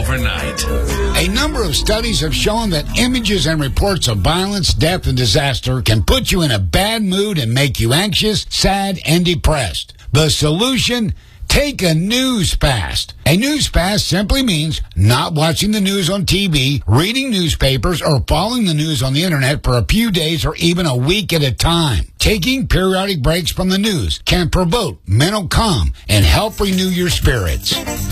overnight. A number of studies have shown that images and reports of violence, death, and disaster can put you in a bad mood and make you anxious, sad, and depressed. The solution? Take a news fast. A news fast simply means not watching the news on TV, reading newspapers, or following the news on the internet for a few days or even a week at a time. Taking periodic breaks from the news can promote mental calm and help renew your spirits.